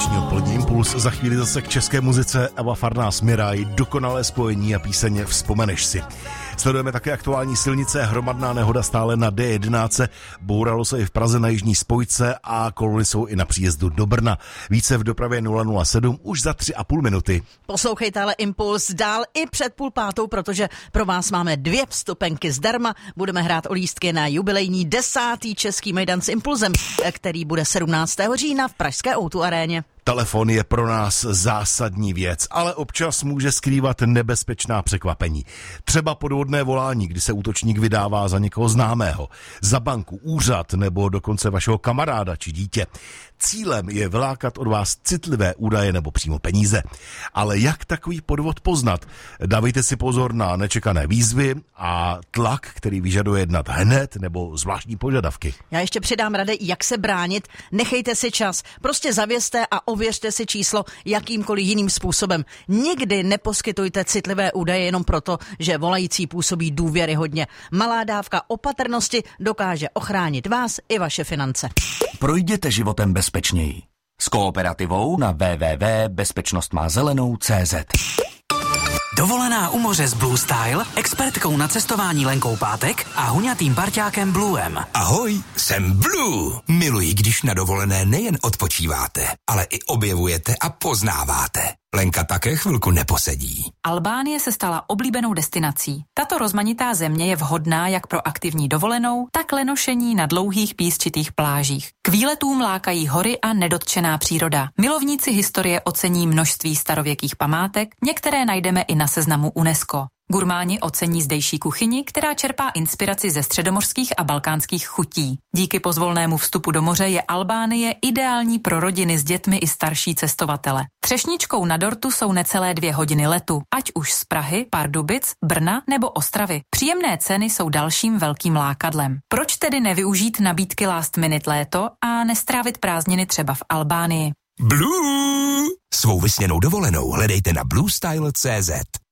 dnešní odpolední Impuls. Za chvíli zase k české muzice. Eva Farná, Miraj, dokonalé spojení a píseň Vzpomeneš si. Sledujeme také aktuální silnice, hromadná nehoda stále na D11, bouralo se i v Praze na jižní spojce a kolony jsou i na příjezdu do Brna. Více v dopravě 007 už za 3,5 minuty. Poslouchejte ale Impuls dál i před 4:30, protože pro vás máme 2 vstupenky zdarma. Budeme hrát o lístky na jubilejní 10. český mejdan s Impulzem, který bude 17. října v pražské O2 aréně. Telefon je pro nás zásadní věc, ale občas může skrývat nebezpečná překvapení. Třeba podvodné volání, kdy se útočník vydává za někoho známého, za banku, úřad nebo dokonce vašeho kamaráda či dítě. Cílem je vylákat od vás citlivé údaje nebo přímo peníze. Ale jak takový podvod poznat? Dávejte si pozor na nečekané výzvy a tlak, který vyžaduje jednat hned nebo zvláštní požadavky. Já ještě přidám rady, jak se bránit. Nechejte si čas. Prostě zavězte a ověřte si číslo jakýmkoliv jiným způsobem. Nikdy neposkytujte citlivé údaje jenom proto, že volající působí důvěryhodně. Malá dávka opatrnosti dokáže ochránit vás i vaše finance. Projděte životem bezpečněji. S Kooperativou na www.bezpečnostmázelenou.cz. Dovolená u moře s Blue Style, expertkou na cestování Lenkou Pátek a huňatým parťákem Bluem. Ahoj, jsem Blue. Miluji, když na dovolené nejen odpočíváte, ale i objevujete a poznáváte. Lenka také chvilku neposedí. Albánie se stala oblíbenou destinací. Tato rozmanitá země je vhodná jak pro aktivní dovolenou, tak lenošení na dlouhých písčitých plážích. K výletům lákají hory a nedotčená příroda. Milovníci historie ocení množství starověkých památek, některé najdeme i na seznamu UNESCO. Gurmáni ocení zdejší kuchyni, která čerpá inspiraci ze středomořských a balkánských chutí. Díky pozvolnému vstupu do moře je Albánie ideální pro rodiny s dětmi i starší cestovatele. Třešničkou na dortu jsou necelé 2 hodiny letu, ať už z Prahy, Pardubic, Brna nebo Ostravy. Příjemné ceny jsou dalším velkým lákadlem. Proč tedy nevyužít nabídky Last Minute léto a nestrávit prázdniny třeba v Albánii? Blue! Svou vysněnou dovolenou hledejte na bluestyle.cz.